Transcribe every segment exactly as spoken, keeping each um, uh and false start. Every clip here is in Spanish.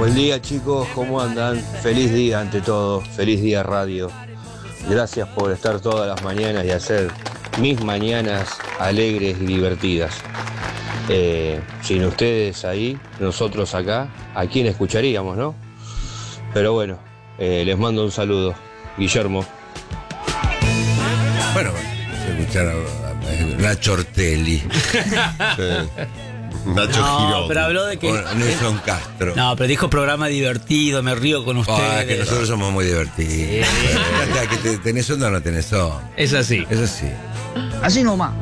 Buen día, chicos, ¿cómo andan? Feliz día ante todo, feliz día radio. Gracias por estar todas las mañanas y hacer mis mañanas alegres y divertidas. Eh, sin ustedes ahí, nosotros acá, ¿a quién escucharíamos, no? Pero bueno, eh, les mando un saludo. Guillermo. Bueno, escuchar a, a Nacho Ortelli. Sí. Nacho No, Girón. pero habló de que... O Nelson Castro. No, pero dijo programa divertido, me río con ustedes. Ah, que nosotros somos muy divertidos. Sí. Que te, ¿tenés onda o no tenés onda? Es así. Es así. Así nomás.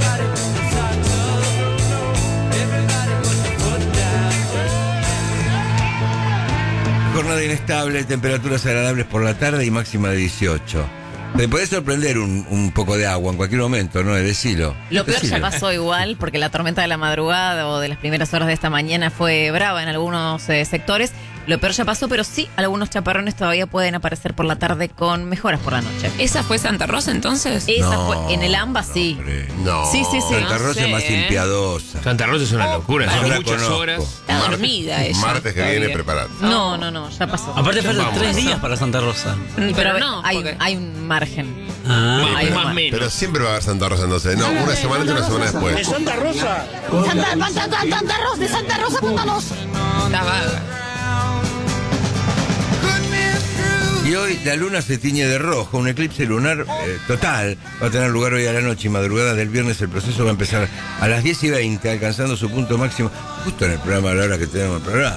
Jornada inestable, temperaturas agradables por la tarde y máxima de dieciocho. Te podés sorprender un, un poco de agua en cualquier momento, ¿no? Decilo. Lo peor Decilo. ya pasó igual, porque la tormenta de la madrugada o de las primeras horas de esta mañana fue brava en algunos eh, sectores. Lo peor ya pasó, pero sí, algunos chaparrones todavía pueden aparecer por la tarde con mejoras por la noche. ¿Esa fue Santa Rosa entonces? Esa No, fue en el AMBA, sí. hombre. No. Sí, sí, sí. Santa no Rosa sé, es más ¿eh? impiadosa. Santa Rosa es una locura, Yo son la muchas conozco. horas. Está dormida ella. Martes que todavía. viene, preparate. No, no, no, ya pasó. Aparte faltan Vamos. tres días para Santa Rosa. pero Pero no, hay, porque- hay un margen. Ah, Hay un más o margen. menos. Pero siempre va a haber Santa Rosa entonces. No, una semana antes y una semana después. Santa Rosa. Santa, Santa, Santa Rosa, de Santa Rosa, pónganos. Está vaga. Y hoy la luna se tiñe de rojo, un eclipse lunar eh, total. Va a tener lugar hoy a la noche y madrugada del viernes. El proceso va a empezar a las diez y veinte, alcanzando su punto máximo justo en el programa, a la hora que tenemos el programa.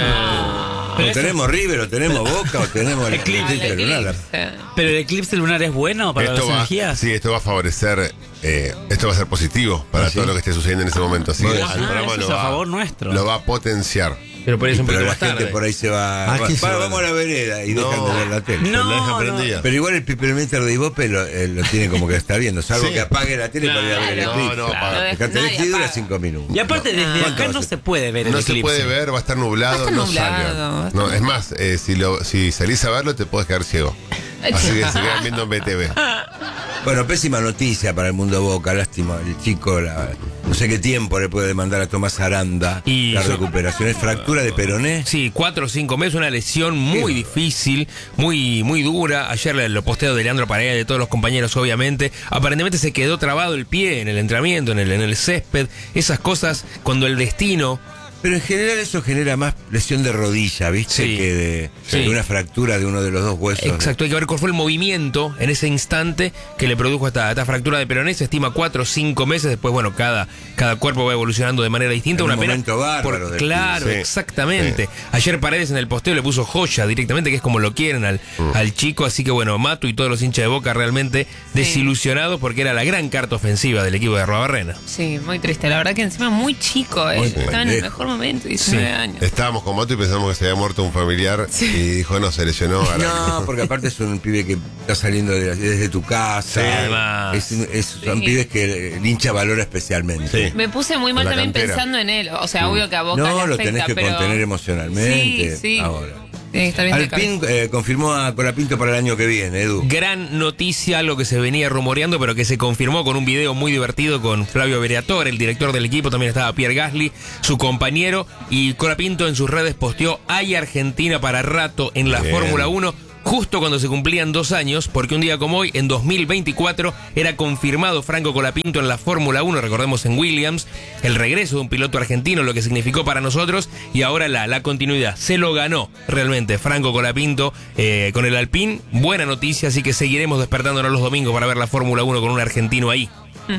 Ah. O tenemos River, o tenemos Boca, o tenemos el Eclipse eclipse El lunar. eclipse. pero el eclipse lunar es bueno para las Esto va, energías. sí, esto va a favorecer, eh, esto va a ser positivo para ¿Ah, sí? todo lo que esté sucediendo en ese momento. Así que Bueno, el ah, programa eso lo es a va, favor nuestro. lo va a potenciar. Pero por eso un Pero poquito la más gente tarde. por ahí se va. Ah, va- ¿qué se va- va? vamos a la vereda y No. dejan de ver la tele. No, Pero la deja no. prendida. Pero igual el pipermeter de Ibope lo, eh, lo tiene como que está viendo, salvo Sí. que apague la tele para ir a ver el Claro. eclipse. No, no, Claro, apaga. El cartelejidad nadie dura apaga. cinco minutos. Y aparte, desde ¿Cuánto acá va a no ser? se puede ver el No eclipse. se puede ver, va a estar nublado, Va a estar no nublado, va a salgan. estar No, es más, eh, si, lo, si salís a verlo te podés quedar ciego. Así que se quedan viendo en B T V. Bueno, pésima noticia para el mundo Boca, lástima. El chico, la- no sé qué tiempo le puede demandar a Tomás Aranda Y la yo- recuperación. ¿Es fractura de peroné? Sí, cuatro o cinco meses, una lesión muy Qué difícil, muy muy dura. Ayer lo posteo de Leandro Paredes y de todos los compañeros, obviamente. Aparentemente se quedó trabado el pie en el entrenamiento, en el, en el césped. Esas cosas, cuando el destino... Pero en general eso genera más lesión de rodilla, ¿viste? Sí. Que de, Sí. de una fractura de uno de los dos huesos. Exacto, hay que ver cuál fue el movimiento en ese instante que le produjo esta, esta fractura de peroné. Se estima cuatro o cinco meses. Después, bueno, cada, cada cuerpo va evolucionando de manera distinta. En Una un pena. momento bárbaro del Claro, pibe. Sí. exactamente. Ayer Paredes en el posteo le puso joya directamente, que es como lo quieren al, al chico. Así que, bueno, Matu y todos los hinchas de Boca realmente desilusionados porque era la gran carta ofensiva del equipo de Arruabarrena. Sí, muy triste. La verdad que encima muy chico, ¿eh? Muy Estaba en el pendejo. mejor momento, diecinueve años. Estábamos con Mato y pensamos que se había muerto un familiar y dijo, no, se lesionó. ahora- No, porque aparte es un pibe que está saliendo de- desde tu casa. Sí, además. Es, es- son Sí. pibes que el hincha valora especialmente. Sí. Me puse muy mal La también cantera. pensando en él. O sea, obvio que a Boca le No, lo afecta, tenés que pero... contener emocionalmente. Sí, sí. Ahora. Tiene que estar bien de Alpín cabeza. eh, confirmó a Colapinto para el año que viene, Edu. Gran noticia, algo que se venía rumoreando, pero que se confirmó con un video muy divertido con Flavio Bereator, el director del equipo. También estaba Pierre Gasly, su compañero. Y Colapinto en sus redes posteó: hay Argentina para rato en la Bien. Fórmula uno. Justo cuando se cumplían dos años, porque un día como hoy, en dos mil veinticuatro, era confirmado Franco Colapinto en la Fórmula uno, recordemos en Williams, el regreso de un piloto argentino, lo que significó para nosotros, y ahora la, la continuidad. Se lo ganó realmente Franco Colapinto eh, con el Alpine. Buena noticia, así que seguiremos despertándonos los domingos para ver la Fórmula uno con un argentino ahí.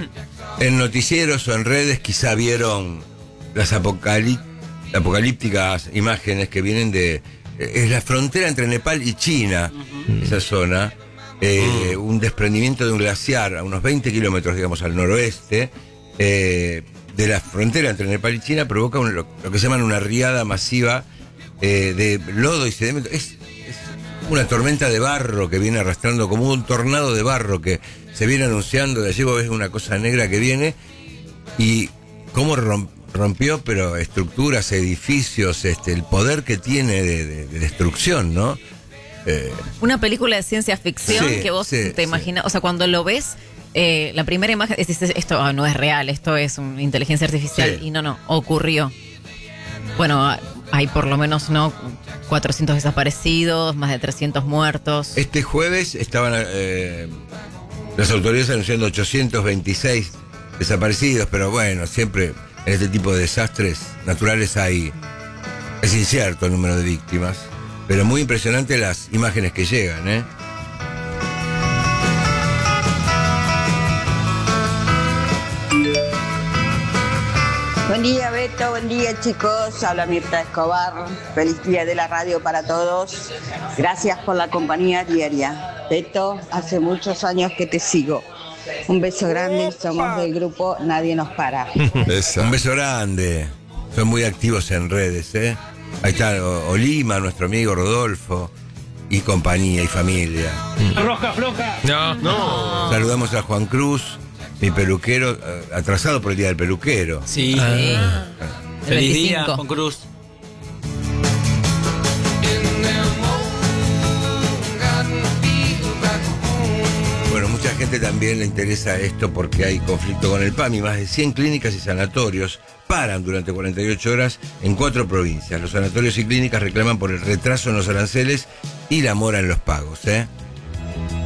En noticieros o en redes quizá vieron las apocalí- apocalípticas imágenes que vienen de... Es la frontera entre Nepal y China, esa zona. Eh, Un desprendimiento de un glaciar a unos veinte kilómetros, digamos, al noroeste, eh, de la frontera entre Nepal y China, provoca un- lo, lo que se llaman una riada masiva eh, de lodo y sedimento. Es, es una tormenta de barro que viene arrastrando, como un tornado de barro que se viene anunciando. De allí vos ves una cosa negra que viene y cómo rom- rompió, pero estructuras, edificios, este, el poder que tiene de, de- de destrucción, ¿no? Eh, Una película de ciencia ficción Sí, que vos sí, te sí. imaginas, o sea, cuando lo ves, eh, la primera imagen, es, es- esto ah, no es real, esto es una inteligencia artificial, Sí. y no, no, ocurrió. Bueno, a- hay por lo menos no cuatrocientos desaparecidos, más de trescientos muertos. Este jueves estaban eh, las autoridades anunciando ochocientos veintiséis desaparecidos, pero bueno, siempre en este tipo de desastres naturales hay, es incierto el número de víctimas, pero muy impresionante las imágenes que llegan, ¿eh? Buen día, Beto, buen día, chicos. Habla Mirta Escobar. Feliz día de la radio para todos. Gracias por la compañía diaria. Beto, hace muchos años que te sigo. Un beso grande, somos del grupo Nadie Nos Para. Un beso grande. Son muy activos en redes, ¿eh? Ahí está o- Olima, nuestro amigo Rodolfo, y compañía y familia. Roja floja. No, no. Saludamos a Juan Cruz, mi peluquero, eh, atrasado por el día del peluquero. Sí. Sí. Feliz El día, veinticinco. Juan Cruz. Bueno, mucha gente también le interesa esto porque hay conflicto con el PAMI. Más de cien clínicas y sanatorios paran durante cuarenta y ocho horas en cuatro provincias. Los sanatorios y clínicas reclaman por el retraso en los aranceles y la mora en los pagos, ¿eh?